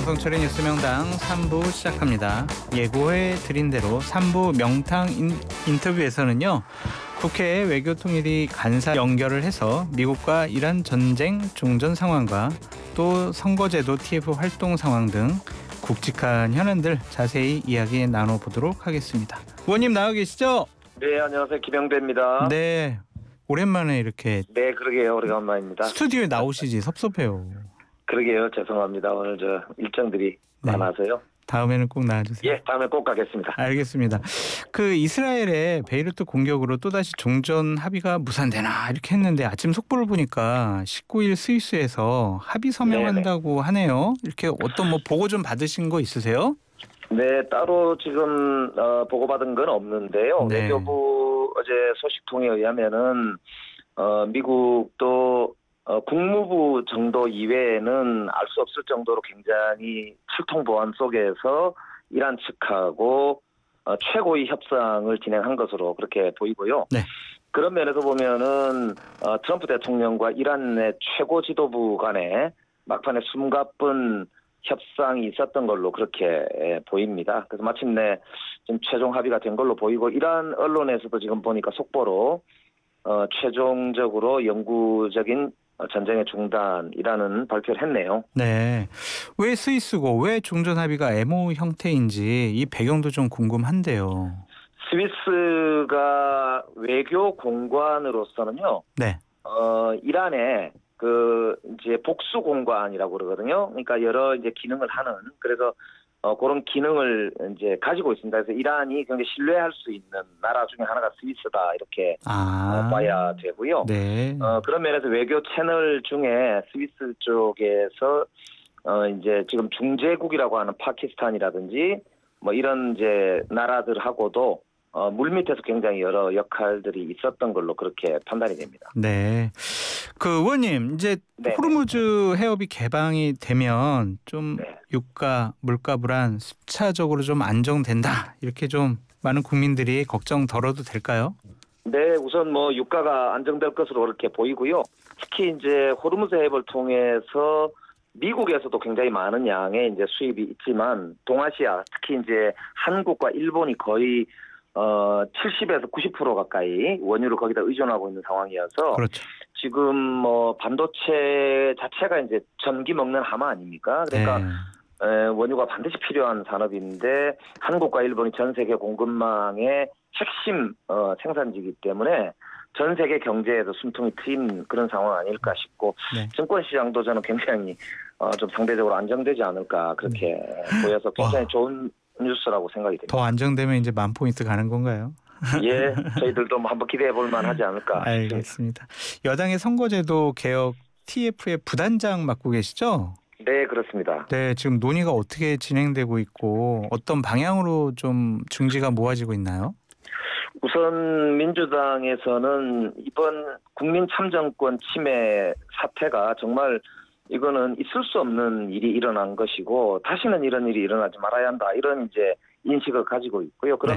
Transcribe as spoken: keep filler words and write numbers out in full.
정성철의 뉴스명당 삼 부 시작합니다. 예고해 드린 대로 삼 부 명탕 인, 인터뷰에서는요. 국회 외교통일위 간사 연결을 해서 미국과 이란 전쟁 종전 상황과 또 선거제도 티에프 활동 상황 등 굵직한 현안들 자세히 이야기 나눠보도록 하겠습니다. 의원님 나와 계시죠? 네, 안녕하세요. 김영대입니다. 네, 오랜만에 이렇게 네, 그러게요. 오래간만입니다. 스튜디오에 나오시지 섭섭해요. 그러게요. 죄송합니다. 오늘 저 일정들이 네. 많아서요. 다음에는 꼭 나와주세요. 예, 다음에 꼭 가겠습니다. 알겠습니다. 그 이스라엘의 베이루트 공격으로 또다시 종전 합의가 무산되나 이렇게 했는데 아침 속보를 보니까 십구 일 스위스에서 합의 서명한다고 하네요. 이렇게 어떤 뭐 보고 좀 받으신 거 있으세요? 네, 따로 지금 어, 보고받은 건 없는데요. 네. 외교부 어제 소식통에 의하면은 어, 미국도 어, 국무부 정도 이외에는 알 수 없을 정도로 굉장히 철통 보안 속에서 이란 측하고 어, 최고의 협상을 진행한 것으로 그렇게 보이고요. 네. 그런 면에서 보면은 어, 트럼프 대통령과 이란의 최고 지도부 간에 막판에 숨가쁜 협상이 있었던 걸로 그렇게 에, 보입니다. 그래서 마침내 지금 최종 합의가 된 걸로 보이고 이란 언론에서도 지금 보니까 속보로 어, 최종적으로 영구적인 전쟁의 중단이라는 발표를 했네요. 네. 왜 스위스고 왜 종전 합의가 엠오유 형태인지 이 배경도 좀 궁금한데요. 스위스가 외교 공관으로서는요. 네. 어, 이란의 그 이제 복수 공관이라고 그러거든요. 그러니까 여러 이제 기능을 하는 그래서 어, 그런 기능을 이제 가지고 있습니다. 그래서 이란이 굉장히 신뢰할 수 있는 나라 중에 하나가 스위스다 이렇게 아. 어, 봐야 되고요. 네. 어, 그런 면에서 외교 채널 중에 스위스 쪽에서 어, 이제 지금 중재국이라고 하는 파키스탄이라든지 뭐 이런 이제 나라들하고도 어, 물밑에서 굉장히 여러 역할들이 있었던 걸로 그렇게 판단이 됩니다. 네. 그 의원님 이제 네네. 호르무즈 해협이 개방이 되면 좀 네. 유가, 물가 불안 수차적으로 좀 안정된다. 이렇게 좀 많은 국민들이 걱정 덜어도 될까요? 네, 우선 뭐 유가가 안정될 것으로 그렇게 보이고요. 특히 이제 호르무즈 해협을 통해서 미국에서도 굉장히 많은 양의 이제 수입이 있지만 동아시아 특히 이제 한국과 일본이 거의 어 칠십에서 구십 퍼센트 가까이 원유를 거기다 의존하고 있는 상황이어서 그렇죠. 지금 뭐 반도체 자체가 이제 전기 먹는 하마 아닙니까? 그러니까 네. 에, 원유가 반드시 필요한 산업인데 한국과 일본이 전 세계 공급망의 핵심 어, 생산지이기 때문에 전 세계 경제에도 숨통이 트인 그런 상황 아닐까 싶고 네. 증권시장도 저는 굉장히 어, 좀 상대적으로 안정되지 않을까 그렇게 음. 보여서 굉장히 와. 좋은 뉴스라고 생각이 됩니다. 더 안정되면 이제 만 포인트 가는 건가요? 예, 저희들도 뭐 한번 기대해 볼 만하지 않을까 싶습니다. 알겠습니다. 여당의 선거제도 개혁 티에프의 부단장 맡고 계시죠? 네, 그렇습니다. 네, 지금 논의가 어떻게 진행되고 있고 어떤 방향으로 좀 중지가 모아지고 있나요? 우선 민주당에서는 이번 국민참정권 침해 사태가 정말 이거는 있을 수 없는 일이 일어난 것이고 다시는 이런 일이 일어나지 말아야 한다 이런 이제 인식을 가지고 있고요. 그런